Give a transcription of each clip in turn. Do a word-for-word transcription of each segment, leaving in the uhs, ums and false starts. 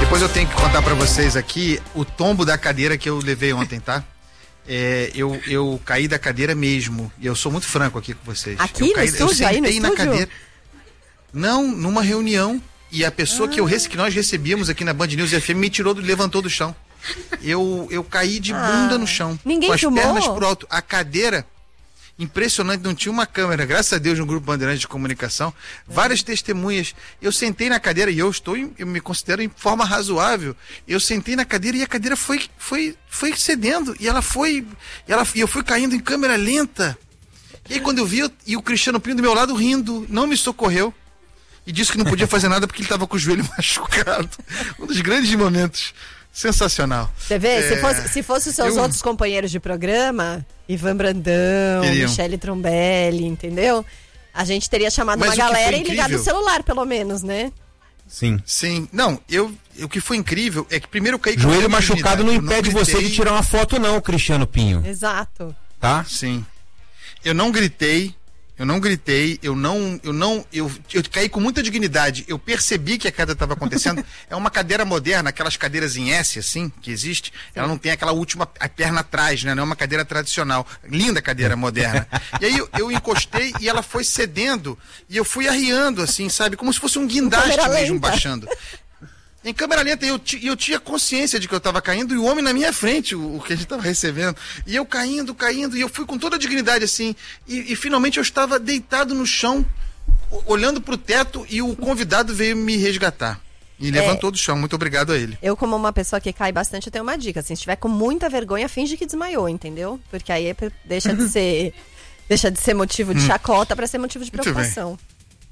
Depois eu tenho que contar pra vocês aqui o tombo da cadeira que eu levei ontem, tá? É, eu, eu caí da cadeira mesmo. E eu sou muito franco aqui com vocês. Aqui eu no caí, estúdio? eu sentei Aí no na estúdio? cadeira. Não, numa reunião. E a pessoa ah. que, eu, que nós recebíamos aqui na Band News F M me tirou, levantou do chão. Eu, eu caí de bunda ah. no chão. Ninguém com as filmou? pernas pro alto. A cadeira... Impressionante, não tinha uma câmera, graças a Deus, no Grupo Bandeirantes de Comunicação, várias testemunhas. Eu sentei na cadeira e eu estou, em, eu me considero em forma razoável. Eu sentei na cadeira e a cadeira foi, foi, foi cedendo e ela foi, e ela, e eu fui caindo em câmera lenta. E aí quando eu vi, eu, e o Cristiano Pinho do meu lado rindo, não me socorreu e disse que não podia fazer nada porque ele estava com o joelho machucado. Um dos grandes momentos. Sensacional. Você vê, é... se fosse, se fosse os seus eu... outros companheiros de programa, Ivan Brandão, Teriam. Michele Trombelli, entendeu? A gente teria chamado Mas uma galera e ligado o celular, pelo menos, né? Sim. Sim. Não, eu, o que foi incrível é que primeiro eu caí com joelho machucado não impede não você de tirar uma foto não, Cristiano Pinho. Exato. Tá? Sim. Eu não gritei, eu não gritei, eu não, eu não, eu, eu caí com muita dignidade, eu percebi que a queda estava acontecendo. É uma cadeira moderna, aquelas cadeiras em S, assim, que existe, ela não tem aquela última, a perna atrás, né? Não é uma cadeira tradicional, linda cadeira moderna. E aí eu, eu encostei e ela foi cedendo, e eu fui arriando, assim, sabe? Como se fosse um guindaste mesmo, baixando. Em câmera lenta, eu, eu tinha consciência de que eu estava caindo e o homem na minha frente, o, o que a gente estava recebendo. E eu caindo, caindo, e eu fui com toda a dignidade assim. E, e finalmente eu estava deitado no chão, olhando para o teto, e o convidado veio me resgatar. E é, levantou do chão, muito obrigado a ele. Eu, como uma pessoa que cai bastante, eu tenho uma dica. Assim, se estiver com muita vergonha, finge que desmaiou, entendeu? Porque aí deixa de ser, deixa de ser motivo de chacota para ser motivo de preocupação.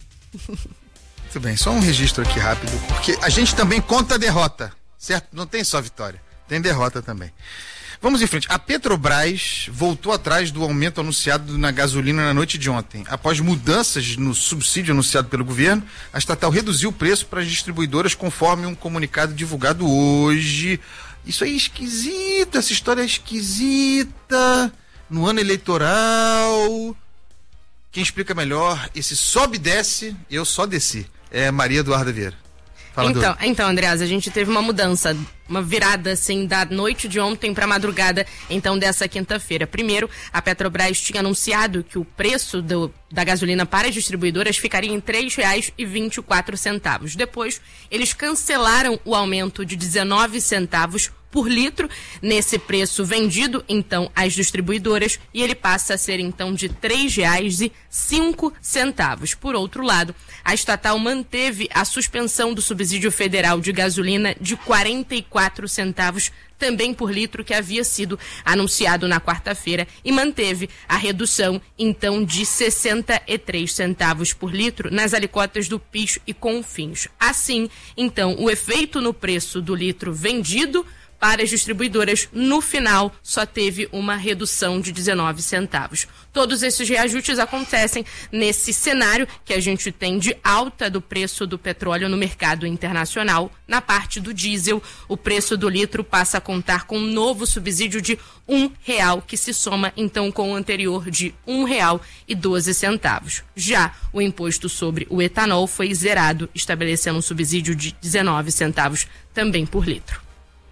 Muito bem, só um registro aqui rápido, porque a gente também conta a derrota, certo? Não tem só vitória, tem derrota também. Vamos em frente. A Petrobras voltou atrás do aumento anunciado na gasolina na noite de ontem. Após mudanças no subsídio anunciado pelo governo, a estatal reduziu o preço para as distribuidoras conforme um comunicado divulgado hoje. Isso aí é esquisito, essa história é esquisita. No ano eleitoral... Quem explica melhor, esse sobe e desce, eu só desci. É Maria Eduarda Vieira. Fala, então, então, Andreasa, a gente teve uma mudança, uma virada assim da noite de ontem para madrugada, então dessa quinta-feira. Primeiro, a Petrobras tinha anunciado que o preço do, da gasolina para as distribuidoras ficaria em três reais e vinte e quatro centavos. Depois, eles cancelaram o aumento de dezenove centavos por litro nesse preço vendido então às distribuidoras, e ele passa a ser então de três reais e cinco centavos. Por outro lado, a estatal manteve a suspensão do subsídio federal de gasolina de quarenta e quatro centavos também por litro, que havia sido anunciado na quarta-feira, e manteve a redução então de sessenta e três centavos por litro nas alíquotas do PIS e CONFINS. Assim, então, o efeito no preço do litro vendido para as distribuidoras, no final, só teve uma redução de dezenove centavos. Todos esses reajustes acontecem nesse cenário que a gente tem de alta do preço do petróleo no mercado internacional. Na parte do diesel, o preço do litro passa a contar com um novo subsídio de um real, que se soma então com o anterior de um real e doze centavos. Já o imposto sobre o etanol foi zerado, estabelecendo um subsídio de dezenove centavos também por litro.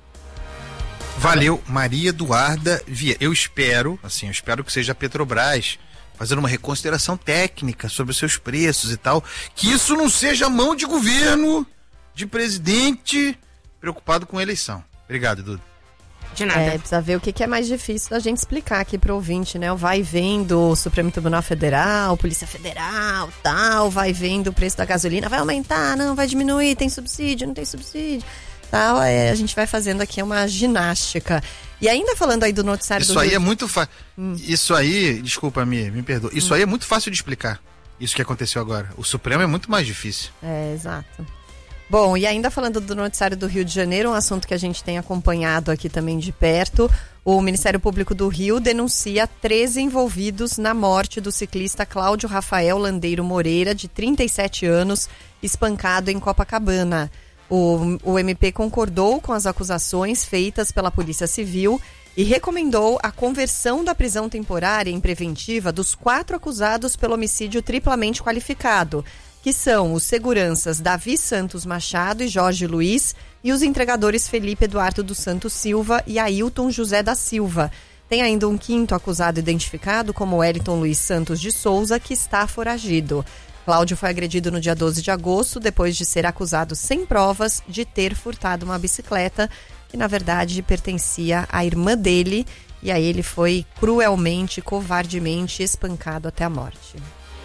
Valeu, Maria Eduarda Vieira. Eu espero, assim, eu espero que seja a Petrobras fazendo uma reconsideração técnica sobre os seus preços e tal, que isso não seja mão de governo, de presidente preocupado com a eleição. Obrigado, Duda. De nada. É, precisa ver o que, que é mais difícil da gente explicar aqui pro ouvinte, né? O vai vendo o Supremo Tribunal Federal, Polícia Federal, tal, vai vendo o preço da gasolina, vai aumentar, não, vai diminuir, tem subsídio, não tem subsídio. Tal, é, a gente vai fazendo aqui uma ginástica. E ainda falando aí do noticiário isso do aí Rio... é muito fácil. Hum. Isso aí, desculpa, me, me perdoa. Isso hum. aí é muito fácil de explicar. Isso que aconteceu agora. O Supremo é muito mais difícil. É, exato. Bom, e ainda falando do noticiário do Rio de Janeiro, um assunto que a gente tem acompanhado aqui também de perto, o Ministério Público do Rio denuncia treze envolvidos na morte do ciclista Cláudio Rafael Landeiro Moreira, de trinta e sete anos, espancado em Copacabana. O, o M P concordou com as acusações feitas pela Polícia Civil e recomendou a conversão da prisão temporária em preventiva dos quatro acusados pelo homicídio triplamente qualificado, que são os seguranças Davi Santos Machado e Jorge Luiz e os entregadores Felipe Eduardo dos Santos Silva e Ailton José da Silva. Tem ainda um quinto acusado identificado como Wellington Luiz Santos de Souza, que está foragido. Cláudio foi agredido no dia doze de agosto, depois de ser acusado sem provas de ter furtado uma bicicleta, que na verdade pertencia à irmã dele, e aí ele foi cruelmente, covardemente espancado até a morte.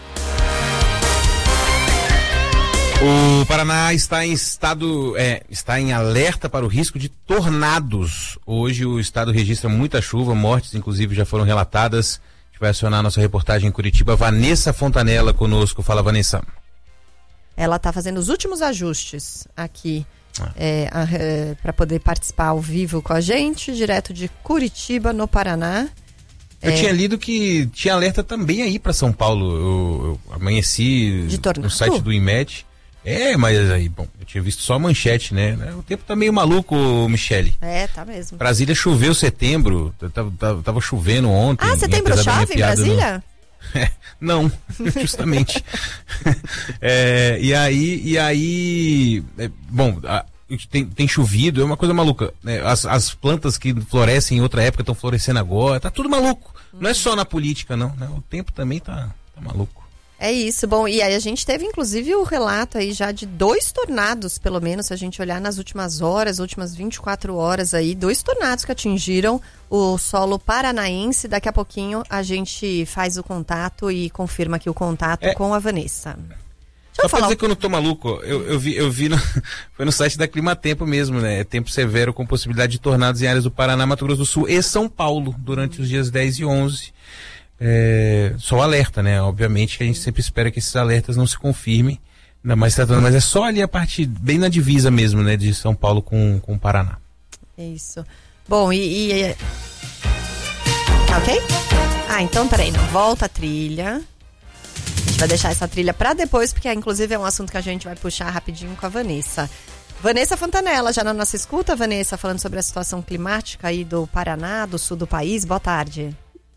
O Paraná está em estado, é, está em alerta para o risco de tornados. Hoje o estado registra muita chuva, mortes inclusive já foram relatadas. A gente vai acionar a nossa reportagem em Curitiba. Vanessa Fontanella conosco. Fala, Vanessa. Ela está fazendo os últimos ajustes aqui ah. é, é, para poder participar ao vivo com a gente, direto de Curitiba, no Paraná. Eu é... tinha lido que tinha alerta também aí para São Paulo. Eu, eu amanheci de tornado? No site do I M E T. É, mas aí, bom, eu tinha visto só a manchete, né? O tempo tá meio maluco, Michele. É, tá mesmo. Brasília choveu setembro, tava, tava, tava chovendo ontem. Ah, setembro chove em Brasília? No... É, não, justamente. é, e aí, e aí, é, bom, a, tem, tem chovido, é uma coisa maluca. Né? As, as plantas que florescem em outra época estão florescendo agora, tá tudo maluco. Hum. Não é só na política, não, né? O tempo também tá, tá maluco. É isso, bom, e aí a gente teve inclusive o relato aí já de dois tornados, pelo menos, se a gente olhar nas últimas horas, últimas vinte e quatro horas aí, dois tornados que atingiram o solo paranaense. Daqui a pouquinho a gente faz o contato e confirma aqui o contato é. com a Vanessa. Deixa Só pra dizer que eu não tô maluco, eu, eu vi, eu vi no, foi no site da Climatempo mesmo, né? É tempo severo com possibilidade de tornados em áreas do Paraná, Mato Grosso do Sul e São Paulo durante os dias dez e onze. É, só alerta, né? Obviamente que a gente sempre espera que esses alertas não se confirmem, ainda mais tratando, mas é só ali a parte bem na divisa mesmo, né? De São Paulo com, com o Paraná. É isso. Bom, e... e... Tá ok? Ah, então peraí, não. Volta a trilha. A gente vai deixar essa trilha pra depois, porque inclusive é um assunto que a gente vai puxar rapidinho com a Vanessa. Vanessa Fontanella, já na nossa escuta, Vanessa, falando sobre a situação climática aí do Paraná, do sul do país. Boa tarde.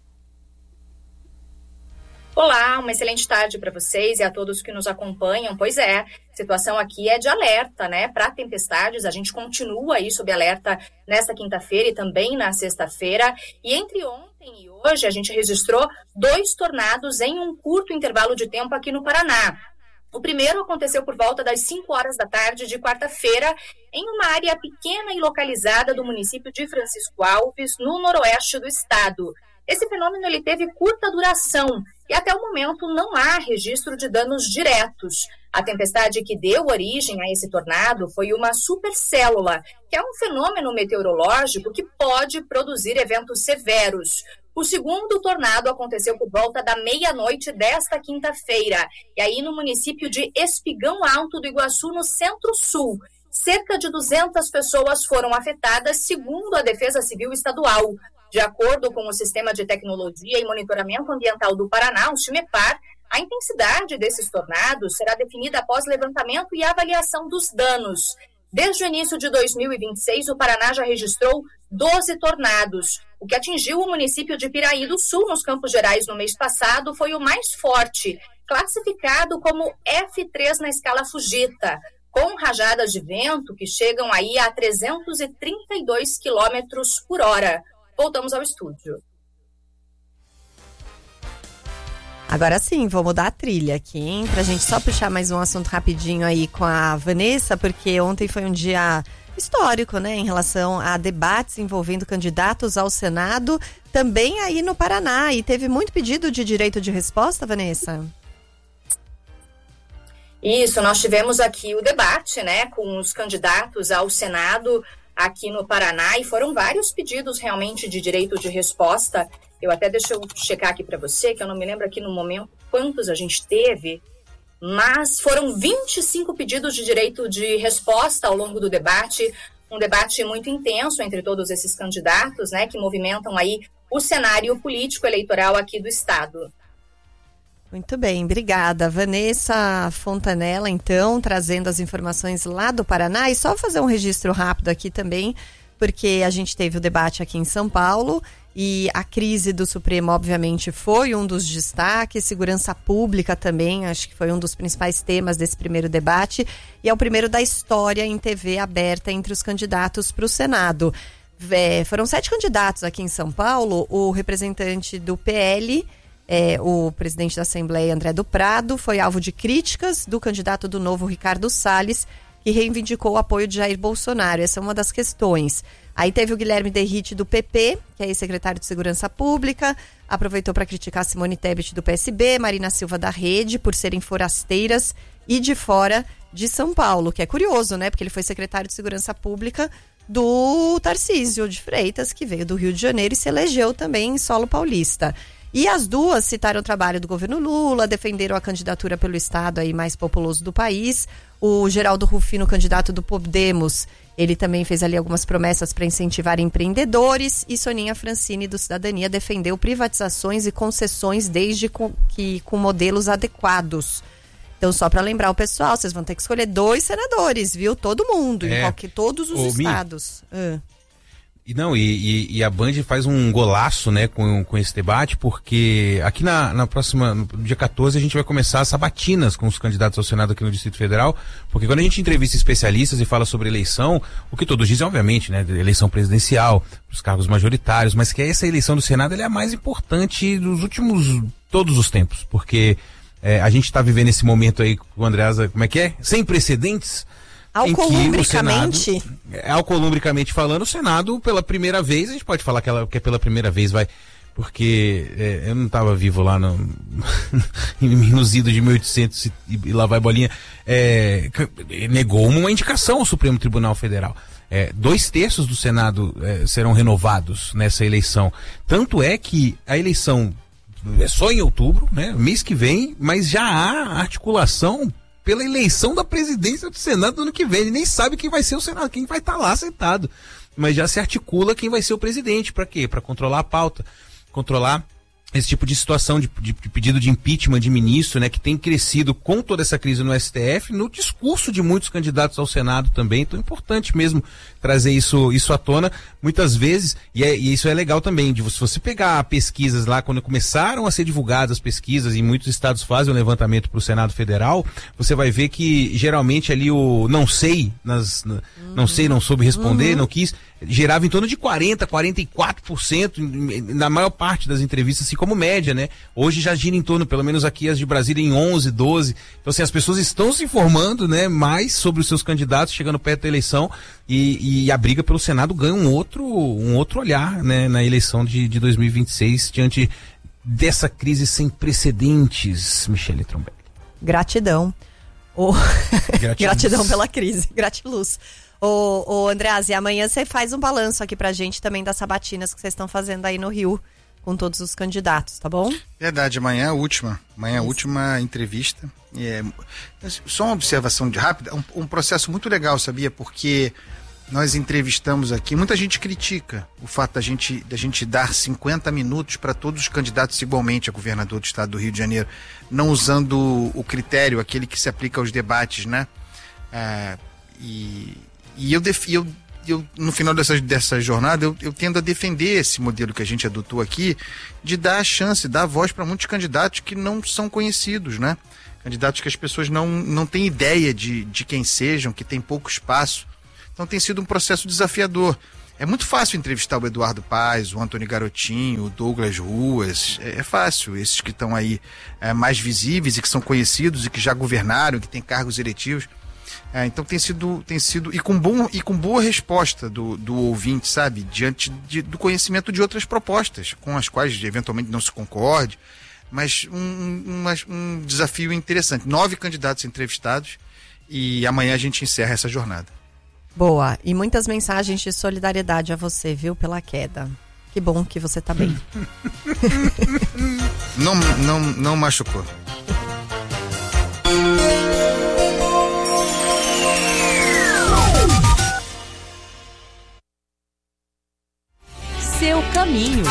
Olá, uma excelente tarde para vocês e a todos que nos acompanham. Pois é, a situação aqui é de alerta, né? Para tempestades, a gente continua aí sob alerta nesta quinta-feira e também na sexta-feira. E entre ontem e hoje, a gente registrou dois tornados em um curto intervalo de tempo aqui no Paraná. O primeiro aconteceu por volta das cinco horas da tarde de quarta-feira, em uma área pequena e localizada do município de Francisco Alves, no noroeste do estado. Esse fenômeno ele teve curta duração e até o momento não há registro de danos diretos. A tempestade que deu origem a esse tornado foi uma supercélula, que é um fenômeno meteorológico que pode produzir eventos severos. O segundo tornado aconteceu por volta da meia-noite desta quinta-feira, e aí no município de Espigão Alto do Iguaçu, no Centro-Sul. Cerca de duzentas pessoas foram afetadas, segundo a Defesa Civil Estadual. De acordo com o Sistema de Tecnologia e Monitoramento Ambiental do Paraná, o CIMEPAR, a intensidade desses tornados será definida após levantamento e avaliação dos danos. Desde o início de dois mil e vinte e seis, o Paraná já registrou doze tornados. O que atingiu o município de Piraí do Sul, nos Campos Gerais, no mês passado, foi o mais forte, classificado como F três na escala Fujita, com rajadas de vento que chegam aí a trezentos e trinta e dois quilômetros por hora. Voltamos ao estúdio. Agora sim, vou mudar a trilha aqui, hein? Pra gente só puxar mais um assunto rapidinho aí com a Vanessa, porque ontem foi um dia histórico, né? Em relação a debates envolvendo candidatos ao Senado, também aí no Paraná. E teve muito pedido de direito de resposta, Vanessa? Isso, nós tivemos aqui o debate, né? Com os candidatos ao Senado aqui no Paraná, e foram vários pedidos realmente de direito de resposta. Eu até deixa eu checar aqui para você, que eu não me lembro aqui no momento quantos a gente teve, mas foram vinte e cinco pedidos de direito de resposta ao longo do debate, um debate muito intenso entre todos esses candidatos, né, que movimentam aí o cenário político eleitoral aqui do estado. Muito bem, obrigada. Vanessa Fontanella, então, trazendo as informações lá do Paraná. E só fazer um registro rápido aqui também, porque a gente teve o debate aqui em São Paulo E a crise do Supremo, obviamente, foi um dos destaques. Segurança pública também, acho que foi um dos principais temas desse primeiro debate. E é o primeiro da história em T V aberta entre os candidatos para o Senado. É, foram sete candidatos aqui em São Paulo. O representante do P L, é, o presidente da Assembleia, André do Prado, foi alvo de críticas do candidato do Novo, Ricardo Salles, que reivindicou o apoio de Jair Bolsonaro. Essa é uma das questões. Aí teve o Guilherme Derrite, do P P, que é ex-secretário de Segurança Pública, aproveitou para criticar Simone Tebet, do P S B, Marina Silva, da Rede, por serem forasteiras e de fora de São Paulo, que é curioso, né? Porque ele foi secretário de Segurança Pública do Tarcísio de Freitas, que veio do Rio de Janeiro e se elegeu também em solo paulista. E as duas citaram o trabalho do governo Lula, defenderam a candidatura pelo estado aí mais populoso do país. O Geraldo Rufino, candidato do Podemos, ele também fez ali algumas promessas para incentivar empreendedores. E Soninha Francini, do Cidadania, defendeu privatizações e concessões desde com, que com modelos adequados. Então, só para lembrar o pessoal, vocês vão ter que escolher dois senadores, viu? Todo mundo, é. em qualquer, todos os Ô, estados. Ah. E não, e, e, e a Band faz um golaço, né, com, com esse debate, porque aqui na, na próxima, no dia quatorze, a gente vai começar as sabatinas com os candidatos ao Senado aqui no Distrito Federal, porque quando a gente entrevista especialistas e fala sobre eleição, o que todos dizem, obviamente, né, eleição presidencial, os cargos majoritários, mas que essa eleição do Senado ela é a mais importante dos últimos, todos os tempos, porque é, a gente está vivendo esse momento aí com o Andreasa, como é que é? Sem precedentes. Alcolumbricamente? Senado, alcolumbricamente falando, o Senado, pela primeira vez, a gente pode falar que, ela, que é pela primeira vez, vai, porque é, eu não estava vivo lá no, nos idos de mil e oitocentos e, e lá vai bolinha, é, negou uma indicação ao Supremo Tribunal Federal. É, dois terços do Senado é, serão renovados nessa eleição. Tanto é que a eleição é só em outubro, né, mês que vem, mas já há articulação pela eleição da presidência do Senado do ano que vem. Ele nem sabe quem vai ser o Senado, quem vai estar lá sentado. Mas já se articula quem vai ser o presidente. Para quê? Para controlar a pauta, controlar esse tipo de situação de, de, de pedido de impeachment de ministro, né, que tem crescido com toda essa crise no S T F, no discurso de muitos candidatos ao Senado também. Então é importante mesmo trazer isso, isso à tona, muitas vezes, e, é, e isso é legal também, de se você pegar pesquisas lá, quando começaram a ser divulgadas as pesquisas, e muitos estados fazem o levantamento para o Senado Federal, você vai ver que geralmente ali o não sei, nas, uhum. não sei, não soube responder, uhum. não quis, gerava em torno de quarenta, quarenta e quatro por cento na maior parte das entrevistas, assim como média, né? Hoje já gira em torno, pelo menos aqui as de Brasília, em onze, doze. Então, assim, as pessoas estão se informando, né, mais sobre os seus candidatos, chegando perto da eleição, e, e a briga pelo Senado ganha um outro, um outro olhar, né, na eleição de, de dois mil e vinte e seis, diante dessa crise sem precedentes, Michele Trombelli. Gratidão. Oh. Gratidão pela crise. Gratiluz. Ô, ô Andreasa, e amanhã você faz um balanço aqui pra gente também das sabatinas que vocês estão fazendo aí no Rio, com todos os candidatos, tá bom? Verdade, amanhã é a última. Amanhã é a última entrevista. É, só uma observação de rápida, um, um processo muito legal, sabia? Porque nós entrevistamos aqui, muita gente critica o fato da gente, da gente dar cinquenta minutos para todos os candidatos igualmente a governador do estado do Rio de Janeiro, não usando o critério, aquele que se aplica aos debates, né? É, e... E eu, def, eu, eu no final dessa, dessa jornada, eu, eu tendo a defender esse modelo que a gente adotou aqui, de dar a chance, dar a voz para muitos candidatos que não são conhecidos, né? Candidatos que as pessoas não, não têm ideia de, de quem sejam, que tem pouco espaço. Então tem sido um processo desafiador. É muito fácil entrevistar o Eduardo Paes, o Antônio Garotinho, o Douglas Ruas. É, é fácil, esses que estão aí é, mais visíveis e que são conhecidos e que já governaram, que têm cargos eletivos. É, então tem sido, tem sido e, com bom, e com boa resposta do, do ouvinte, sabe? Diante de, do conhecimento de outras propostas, com as quais eventualmente não se concorde, mas um, um, um desafio interessante. Nove candidatos entrevistados e amanhã a gente encerra essa jornada. Boa, e muitas mensagens de solidariedade a você, viu, pela queda. Que bom que você tá bem. não, não, não machucou. Seu caminho.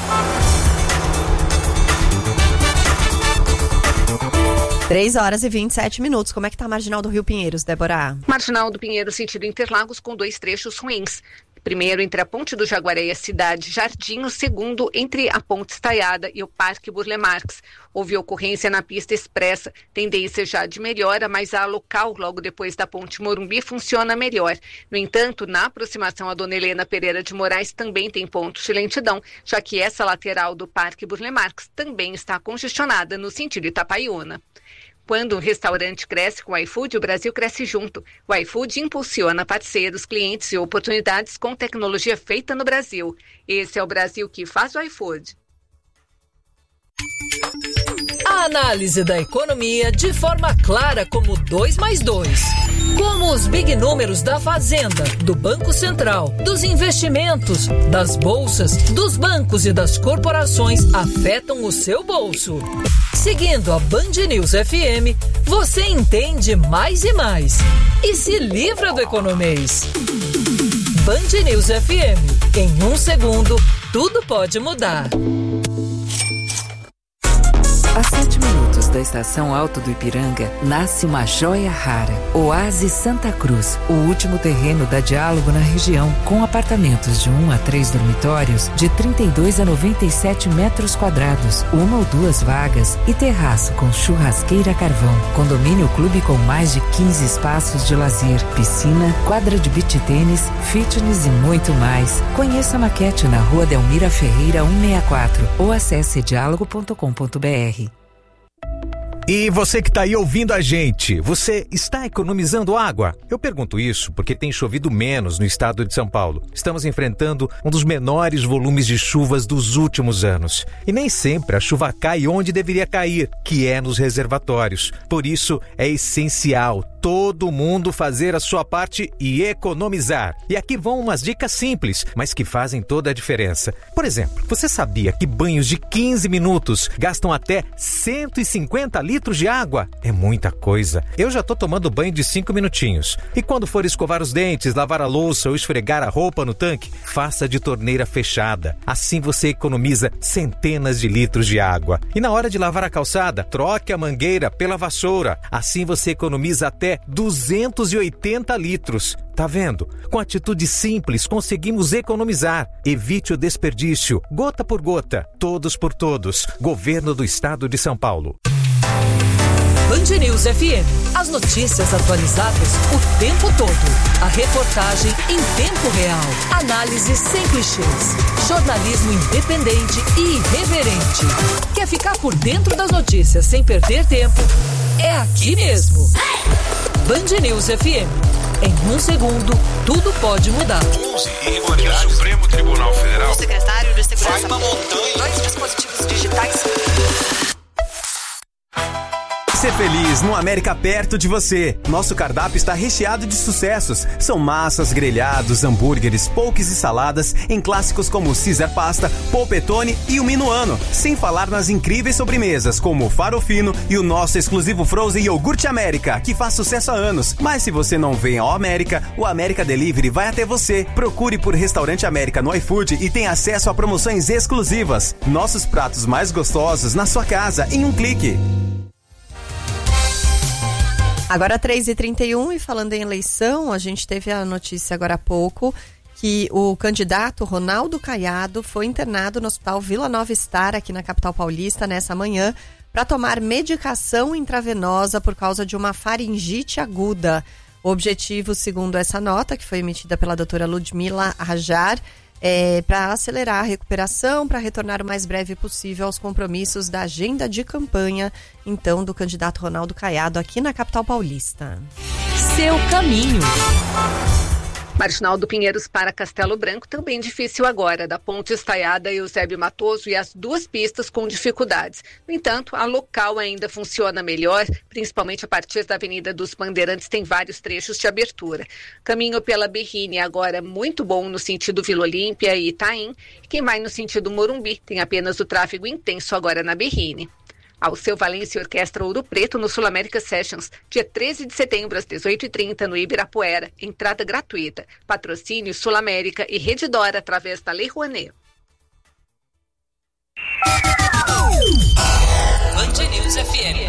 três horas e vinte e sete minutos. Como é que tá a Marginal do Rio Pinheiros, Débora? Marginal do Pinheiro, sentido Interlagos, com dois trechos ruins. primeiro entre a Ponte do Jaguaré e a Cidade Jardim, o segundo entre a Ponte Estaiada e o Parque Burle Marx. Houve ocorrência na pista expressa, tendência já de melhora, mas a local, logo depois da Ponte Morumbi, funciona melhor. No entanto, na aproximação a Dona Helena Pereira de Moraes também tem pontos de lentidão, já que essa lateral do Parque Burle Marx também está congestionada no sentido Itapaiuna. Quando um restaurante cresce com o iFood, o Brasil cresce junto. O iFood impulsiona parceiros, clientes e oportunidades com tecnologia feita no Brasil. Esse é o Brasil que faz o iFood. A análise da economia de forma clara como dois mais dois. Como os big números da Fazenda, do Banco Central, dos investimentos, das bolsas, dos bancos e das corporações afetam o seu bolso. Seguindo a Band News F M, você entende mais e mais. E se livra do economês. Band News F M. Em um segundo, tudo pode mudar. A sete minutos da estação Alto do Ipiranga, nasce uma joia rara. Oásis Santa Cruz, o último terreno da Diálogo na região, com apartamentos de um a três dormitórios, de trinta e dois a noventa e sete metros quadrados, uma ou duas vagas e terraço com churrasqueira a carvão. Condomínio clube com mais de quinze espaços de lazer, piscina, quadra de beach tênis, fitness e muito mais. Conheça a maquete na Rua Delmira Ferreira cento e sessenta e quatro ou acesse diálogo ponto com ponto br. E você que está aí ouvindo a gente, você está economizando água? Eu pergunto isso porque tem chovido menos no estado de São Paulo. Estamos enfrentando um dos menores volumes de chuvas dos últimos anos. E nem sempre a chuva cai onde deveria cair, que é nos reservatórios. Por isso, é essencial todo mundo fazer a sua parte e economizar. E aqui vão umas dicas simples, mas que fazem toda a diferença. Por exemplo, você sabia que banhos de quinze minutos gastam até cento e cinquenta litros de água? É muita coisa. Eu já tô tomando banho de cinco minutinhos. E quando for escovar os dentes, lavar a louça ou esfregar a roupa no tanque, faça de torneira fechada. Assim você economiza centenas de litros de água. E na hora de lavar a calçada, troque a mangueira pela vassoura. Assim você economiza até duzentos e oitenta litros. Tá vendo? Com atitude simples conseguimos economizar. Evite o desperdício, gota por gota, todos por todos. Governo do Estado de São Paulo. Band News F M. As notícias atualizadas o tempo todo. A reportagem em tempo real. Análise sem clichês. Jornalismo independente e irreverente. Quer ficar por dentro das notícias sem perder tempo? É aqui mesmo. Band News F M. Em um segundo, tudo pode mudar. onze irregularidades. O Supremo Tribunal Federal. O secretário de Segurança. Vai pra montanha. Dois dispositivos digitais. Ser feliz no América perto de você. Nosso cardápio está recheado de sucessos. São massas, grelhados, hambúrgueres, poques e saladas em clássicos como o Caesar Pasta, Polpettone e o Minuano. Sem falar nas incríveis sobremesas como o Farofino e o nosso exclusivo Frozen Iogurte América, que faz sucesso há anos. Mas se você não vem ao América, o América Delivery vai até você. Procure por Restaurante América no iFood e tenha acesso a promoções exclusivas. Nossos pratos mais gostosos na sua casa em um clique. Agora três e trinta e um e falando em eleição, a gente teve a notícia agora há pouco que o candidato Ronaldo Caiado foi internado no Hospital Vila Nova Star, aqui na capital paulista, nessa manhã, para tomar medicação intravenosa por causa de uma faringite aguda. O objetivo, segundo essa nota, que foi emitida pela doutora Ludmila Rajar, é para acelerar a recuperação, para retornar o mais breve possível aos compromissos da agenda de campanha, então, do candidato Ronaldo Caiado aqui na capital paulista. Seu caminho. Marginal do Pinheiros para Castelo Branco também difícil agora, da Ponte Estaiada e Eusébio Matoso e as duas pistas com dificuldades. No entanto, a local ainda funciona melhor, principalmente a partir da Avenida dos Bandeirantes, tem vários trechos de abertura. Caminho pela Berrini agora muito bom no sentido Vila Olímpia e Itaim. Quem vai no sentido Morumbi tem apenas o tráfego intenso agora na Berrini. Alceu Valença e Orquestra Ouro Preto no Sul América Sessions, dia treze de setembro às dezoito e trinta no Ibirapuera, entrada gratuita. Patrocínio Sul América e Rede Dora através da Lei Rouanet. Band News F M.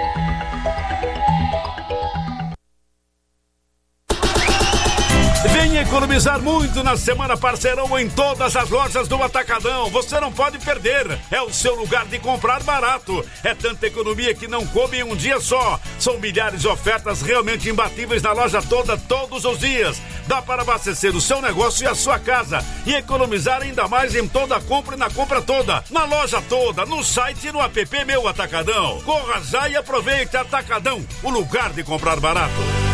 Venha economizar muito na Semana Parceirão em todas as lojas do Atacadão. Você não pode perder. É o seu lugar de comprar barato. É tanta economia que não come em um dia só. São milhares de ofertas realmente imbatíveis na loja toda, todos os dias. Dá para abastecer o seu negócio e a sua casa. E economizar ainda mais em toda a compra e na compra toda. Na loja toda, no site e no app Meu Atacadão. Corra já e aproveite. Atacadão, o lugar de comprar barato.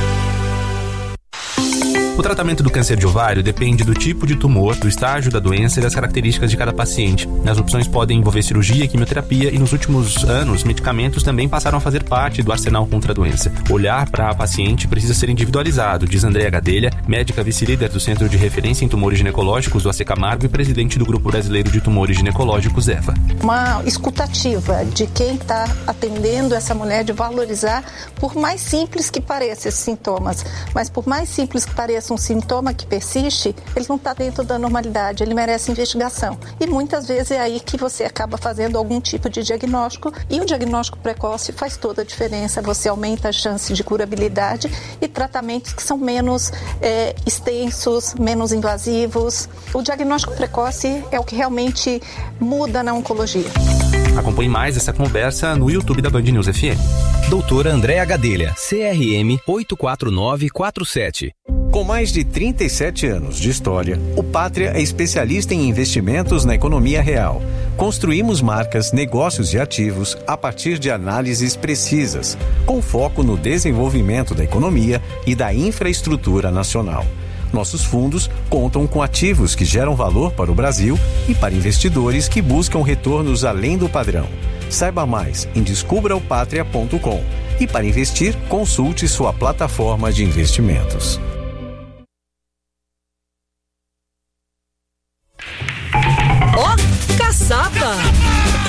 O tratamento do câncer de ovário depende do tipo de tumor, do estágio da doença e das características de cada paciente. As opções podem envolver cirurgia, quimioterapia e, nos últimos anos, medicamentos também passaram a fazer parte do arsenal contra a doença. Olhar para a paciente precisa ser individualizado, diz Andréa Gadelha, médica vice-líder do Centro de Referência em Tumores Ginecológicos do A C Camargo e presidente do Grupo Brasileiro de Tumores Ginecológicos, EVA. Uma escutativa de quem está atendendo essa mulher, de valorizar, por mais simples que pareçam esses sintomas, mas por mais simples que pareça um sintoma que persiste, ele não está dentro da normalidade, ele merece investigação. E muitas vezes é aí que você acaba fazendo algum tipo de diagnóstico, e o diagnóstico precoce faz toda a diferença. Você aumenta a chance de curabilidade e tratamentos que são menos é, extensos, menos invasivos. O diagnóstico precoce é o que realmente muda na oncologia. Acompanhe mais essa conversa no YouTube da Band News F M. Doutora Andréa Gadelha, C R M oito quatro nove quatro sete. Com mais de trinta e sete anos de história, o Pátria é especialista em investimentos na economia real. Construímos marcas, negócios e ativos a partir de análises precisas, com foco no desenvolvimento da economia e da infraestrutura nacional. Nossos fundos contam com ativos que geram valor para o Brasil e para investidores que buscam retornos além do padrão. Saiba mais em descubra o patria ponto com. E para investir, consulte sua plataforma de investimentos.